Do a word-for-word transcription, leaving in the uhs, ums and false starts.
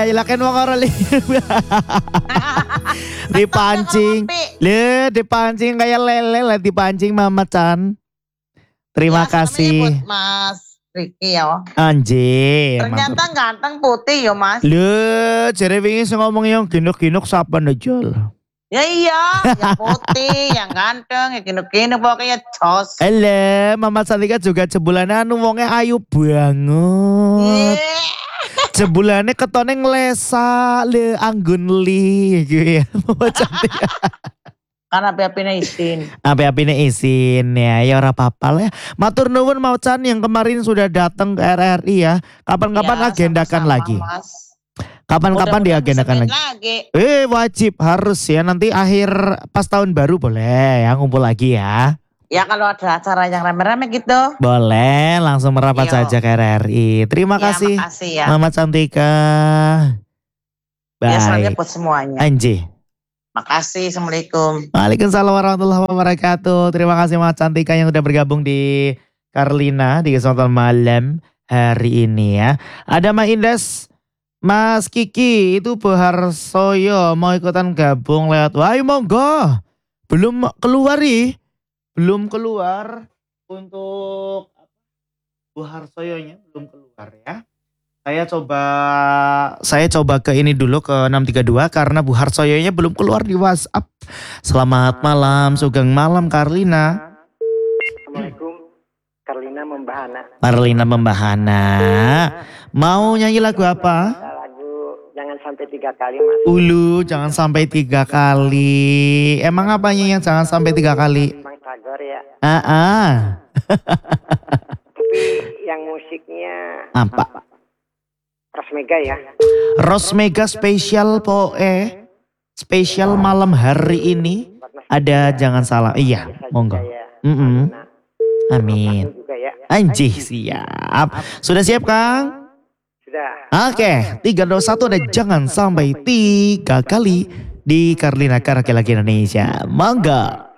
ilaken wong ora li. Dipancing. Le, dipancing kayak lele lah dipancing Mama Chan. Terima ya, kasih. Mas Riki ya. Anjir. Ternyata mantap. Ganteng putih ya Mas. Le, jere wingi sing ngomong yang ginuk-ginuk sapa Najol? Ya iya, yang putih, yang ganteng, yang ginuk-ginuk pokoknya jos. Ele, Mama Cantika juga jebulane anu wonge ayu banget. Yeah. Jebulane ketone nglesa le anggun li gitu ya Mama Cantika. Kan api-apine izin. Api-apine izin ya, ya ora apa-apa lah. Matur nuwun Mau Chan yang kemarin sudah datang ke R R I ya. Kapan-kapan ya, agendakan sama-sama, lagi. Mas. Kapan-kapan diagendakan lagi. lagi. Eh wajib harus ya, nanti akhir pas tahun baru boleh ya ngumpul lagi ya. Ya kalau ada acara yang rame-rame gitu. Boleh langsung merapat Yo. saja ke R R I. Terima ya, kasih, ya. Mama Cantika. Baik. Ya selamat buat semuanya. Anji. Makasih, Assalamualaikum. Waalaikumsalam warahmatullahi wabarakatuh. Terima kasih Mama Cantika yang udah bergabung di Carlina di kesempatan malam hari ini ya. Ada Ma Indes. Mas Kiki itu Boharsoyo mau ikutan gabung lewat wah monggo. Belum keluar nih. Belum keluar untuk Boharsoyonya belum keluar ya. Saya coba saya coba ke ini dulu ke enam tiga dua karena Boharsoyonya belum keluar di WhatsApp. Selamat malam, sugeng malam Carlina. Assalamualaikum. Carlina Membahana. Carlina Membahana. Mau nyanyi lagu apa? Jangan sampai tiga kali Mas. Ulu jangan sampai tiga kali. Emang apanya yang jangan sampai tiga kali? Bang Tagor ya. Ah, ah. Tapi yang musiknya apa? Rosmega ya. Rosmega spesial poe. Spesial malam hari ini. Ada jangan salah. Iya, monggo. Mm -mm. Amin. Anjih siap. Sudah siap Kang? Oke, okay. tiga dua satu ada jangan sampai tiga kali di Carlina Karaoke Indonesia. Mangga.